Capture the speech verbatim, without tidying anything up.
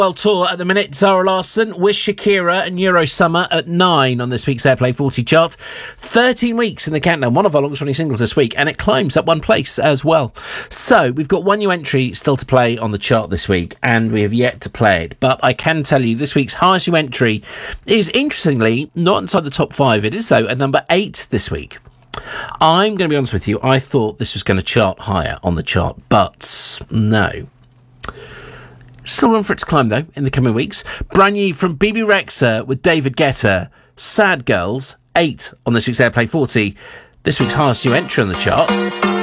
World Tour at the minute. Zara Larsson with Shakira and Euro Summer at nine on this week's Airplay forty chart. thirteen weeks in the countdown, one of our longest running singles this week, and it climbs up one place as well. So we've got one new entry still to play on the chart this week, and we have yet to play it. But I can tell you this week's highest new entry is, interestingly, not inside the top five. It is, though, at number eight this week. I'm going to be honest with you, I thought this was going to chart higher on the chart, but no. Still room for it to climb, though, in the coming weeks. Brand new from Bebe Rexha with David Guetta, Sad Girls, eight on this week's Airplay forty. This week's highest new entry on the charts.